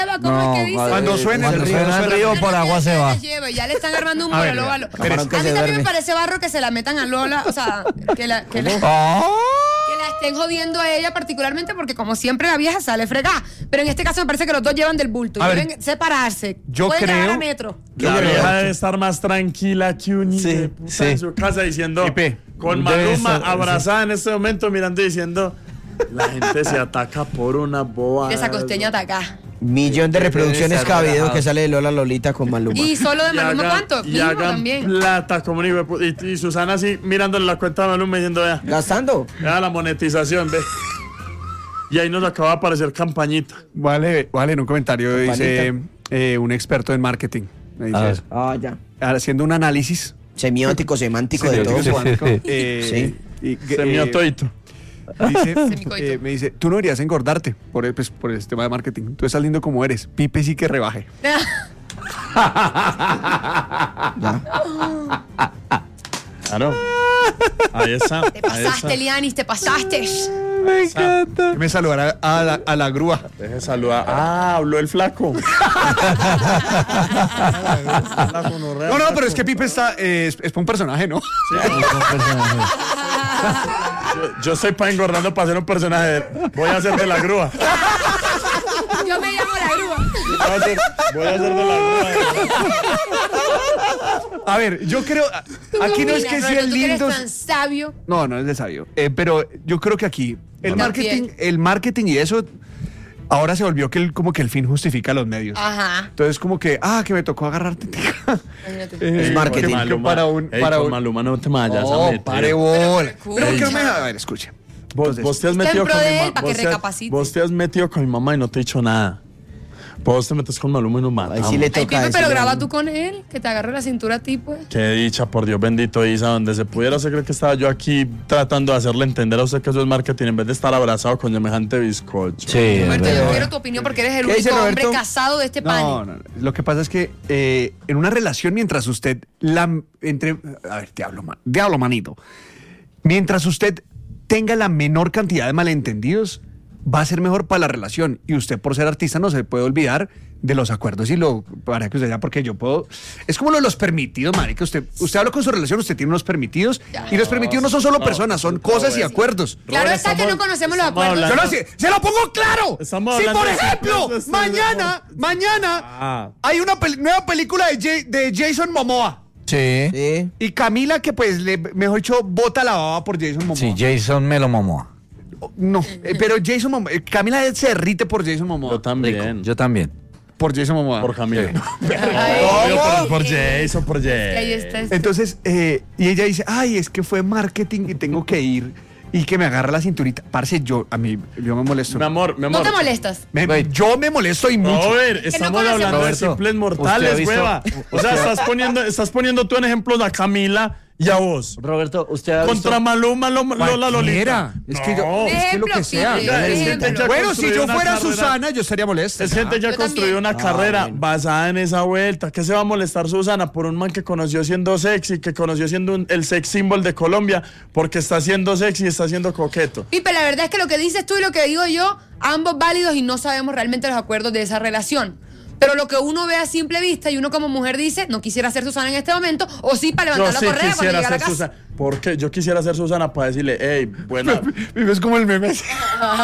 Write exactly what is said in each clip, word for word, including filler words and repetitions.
¿Cómo no, es que dice? Cuando suena cuando el río, suena el río, por agua se va. Ya le están armando un A ver, monólogo a Lola. pero A es- mí que se también duerme. me parece barro que se la metan a Lola, o sea, que la, que la, que ¡Oh! la estén jodiendo a ella particularmente porque como siempre la vieja sale fregada. Pero en este caso me parece que los dos llevan del bulto y A ver, deben separarse. yo Pueden creo- llegar a metro. La vieja debe estar más tranquila que un hijo Sí, de puta sí. en su casa diciendo, Pipe, con debe Maluma estar- abrazada en este momento mirando y diciendo, la gente se ataca por una boba. Esa costeña ataca. Millón de reproducciones estar cada video relajado. que sale de Lola Lolita con Maluma. Y solo de Maluma, ¿cuánto? Y Mismo hagan también. plata como un hijo de pu- y, y Susana así mirándole la cuenta de Maluma diciendo, vea, ¿Gastando? vea la monetización, ve. Y ahí nos acaba de aparecer campañita. Vale, vale, en un comentario Campanita. dice eh, un experto en marketing. Me dice A ver. eso. Ah, ya. Haciendo un análisis. Semiótico, semántico, de todo. Semiótico, Sí, sí, sí. eh, y que, Se mío eh, todito. dice, Semicoito. eh, me dice, tú no deberías engordarte por el, pues, por el tema de marketing. Tú estás lindo como eres. Pipe sí que rebaje. Claro. Ahí está. Te pasaste, Lianis, te pasaste. Me encanta. Me saludara a la, a la grúa. Deje saludar. Ah, habló el flaco. No, no, pero es que Pipe está, eh, es, es para un personaje, ¿no? Yo, yo soy para engordando para ser un personaje. Voy a hacer de la grúa. Yo me llamo la grúa. Voy a hacer, voy a hacer de la grúa. A ver, yo creo, aquí no es que Mira, sean Roberto, tú que eres lindos. tan sabio. No, no es de sabio. Eh, pero yo creo que aquí el No. marketing, el marketing y eso ahora se volvió que el, como que el fin justifica los medios. Ajá. Entonces como que, ah, que me tocó agarrarte. Imagínate. Eh, Es marketing. que- que para un, Ey, para con un- Maluma no te me vayas a No, meter. pare bola. Pero, Pero ¿por qué no me escucha. a ver, escuche. Vos, Entonces, vos te has Está en metido pro con de mi él mamá. pa' que Vos, te has- recapacite. vos te has metido con mi mamá y no te he dicho nada. Vos te metes con Maluma y nos matamos. Ahí sí le Ay, toca Pipe, pero decirlo. graba tú con él, que te agarre la cintura a ti, pues. Qué dicha, por Dios bendito, Isa, donde se pudiera, ¿se cree que estaba yo aquí tratando de hacerle entender a usted que eso es marketing en vez de estar abrazado con semejante bizcocho? Sí, es Roberto, yo verdad. quiero tu opinión porque eres el ¿Qué dice único hombre Roberto? casado de este panel. no, no, no. Lo que pasa es que eh, en una relación, mientras usted la entre, a ver, diablo, man- diablo manito, mientras usted tenga la menor cantidad de malentendidos, va a ser mejor para la relación. Y usted, por ser artista, no se puede olvidar de los acuerdos y lo para que usted ya, porque yo puedo. Es como lo de los permitidos, marica. Usted, usted habla con su relación, usted tiene unos permitidos. Y los permitidos no son solo no, personas, son no, cosas y no, acuerdos. Claro Robert, está que no estamos- conocemos los estamos acuerdos. Yo hablando- lo sé, se lo pongo claro. Estamos Si hablando por de ejemplo, ciclos, sí, mañana, mañana Ah. hay una pel- nueva película de, Jay- de Jason Momoa. Sí. Sí. Y Camila, que pues, le, mejor dicho, bota la baba por Jason Momoa. Sí, Jason me lo mamó. No, eh, pero Jason Momoa, eh, Camila se derrite por Jason Momoa. Yo también. Yo también. Por Jason Momoa. Por Camila. Ay, Obvio, por, por Jason, por y ahí Jason. está. Entonces, eh, y ella dice, ay, es que fue marketing y tengo que ir. Y que me agarra la cinturita. Parce, yo, a mí, yo me molesto. Mi amor, mi amor. No te molestas. Me- Wait. yo me molesto y mucho. Robert, estamos conocemos. hablando de Roberto, simples ¿usted mortales, ha visto- hueva. O sea, estás poniendo, estás poniendo tú en ejemplos a Camila y a vos. Roberto, usted ha Contra Maluma, lo- Lola Lolita. Cualquiera. Es que yo, No. es que lo que Ejemplo, sea. Pipe, Oiga, es ejemplo. gente ya Bueno, si construyó yo una fuera carrera- Susana, yo estaría molesto. Es gente ya Yo construyó también. una carrera bueno. basada en esa vuelta. ¿Qué se va a molestar Susana por un man que conoció siendo sexy, que conoció siendo un- el sex symbol de Colombia, porque está siendo sexy y está siendo coqueto? Pipe, la verdad es que lo que dices tú y lo que digo yo, ambos válidos y no sabemos realmente los acuerdos de esa relación. Pero lo que uno ve a simple vista y uno como mujer dice, no quisiera ser Susana en este momento, o sí para Yo levantar sí la correa cuando quisiera llegue a la ser casa. Susana. ¿Por qué? Yo quisiera ser Susana para decirle, hey, buena. Es como el meme. ese.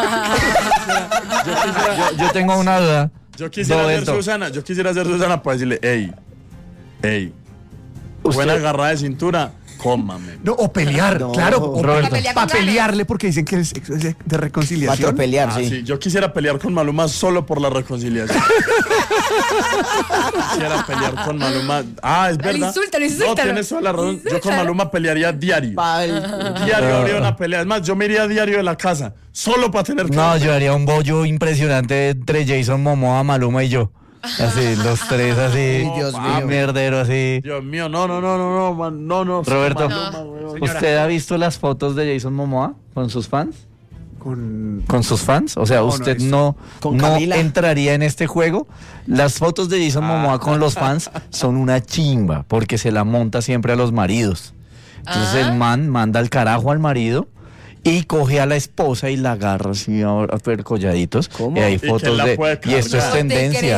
Yo, yo tengo una duda. Yo quisiera ser Roberto, Susana. Yo quisiera ser Susana para decirle, hey, hey, usted- buena agarrada de cintura, cómame. No, o pelear, No. claro. O Roberto. Para pelear para con ganas. pelearle porque dicen que el sexo es de Va a reconciliación. atropellar, Ah, sí. sí, yo quisiera pelear con Maluma solo por la reconciliación. Quisiera pelear con Maluma. Ah, es Pero verdad. insúltalo, No, insúltalo. tienes toda la razón. Yo con Insúltalo. Maluma pelearía diario. Pal- Diario habría una pelea. Es más, yo me iría diario de la casa solo para tener que. No, yo haría un bollo impresionante entre Jason Momoa, Maluma y yo. Así, los tres así. Ay, Dios un mío. mierdero así. Dios mío, no, no, no, no, no, man, no, no. Roberto, Maluma, weón. ¿usted ha visto las fotos de Jason Momoa con sus fans? Con... ¿Con sus fans? O sea, No, no usted he visto. no, Con no Camila. entraría en este juego. Las fotos de Jason Momoa con los fans son una chimba, porque se la monta siempre a los maridos. Entonces Ah. el man manda al carajo al marido y coge a la esposa y la agarra así a, a percolladitos. ¿Cómo? Y hay ¿Y quién fotos la de... puede Y esto es cargar? tendencia.